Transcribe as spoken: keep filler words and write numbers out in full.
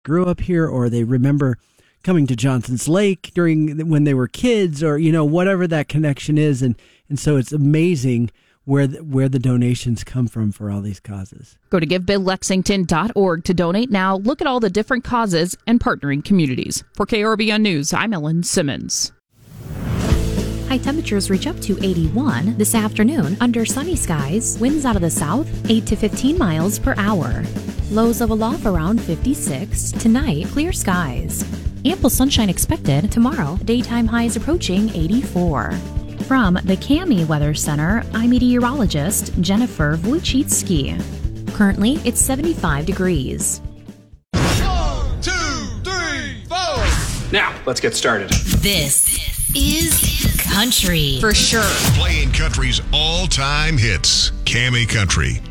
grew up here, or they remember coming to Johnson's Lake during when they were kids, or, you know, whatever that connection is. And, and so it's amazing where the, where the donations come from for all these causes. Go to give bill lexington dot org to donate now. Look at all the different causes and partnering communities. For K R B N News, I'm Ellen Simmons. High temperatures reach up to eighty-one this afternoon under sunny skies. Winds out of the south, eight to fifteen miles per hour. Lows level off around fifty-six. Tonight, clear skies. Ample sunshine expected tomorrow. Daytime highs approaching eighty-four. From the Cami Weather Center, I'm meteorologist Jennifer Wojcicki. Currently, it's seventy-five degrees. One, two, three, four. Now, let's get started. This is country. For sure. Playing country's all-time hits. Cami Country.